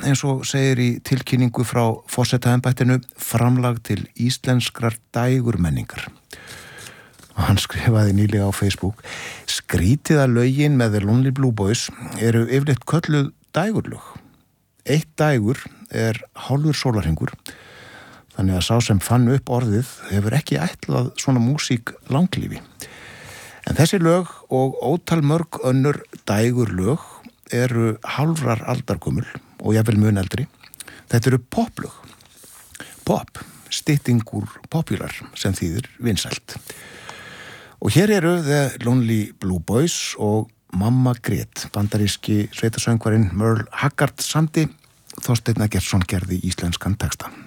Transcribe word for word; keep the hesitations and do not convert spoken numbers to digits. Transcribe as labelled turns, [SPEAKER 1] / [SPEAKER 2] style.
[SPEAKER 1] eins og segir í tilkynningu frá forsetaembættinu, framlag til íslenskrar dægurmenningar. Og hann skrifaði nýlega á Facebook: skrítið að lögin með The Lonely Blue Boys eru yfirleitt kölluð dægurlög. Eitt dægur er hálfur sólarhringur, þannig að sá sem fann upp orðið hefur ekki ætlað svona músík langlífi. En þessi lög og ótal mörg önnur dægurlög eru hálfrar aldargömmul og jafnvel mun eldri. Þetta eru poplög. Pop, styttingur popular sem þýðir vinsælt. Og hér eru The Lonely Blue Boys og Mamma grét, bandaríski sveitasöngvarinn Merle Haggard samdi, Þorsteinn Eggertsson gerði íslenskan texta.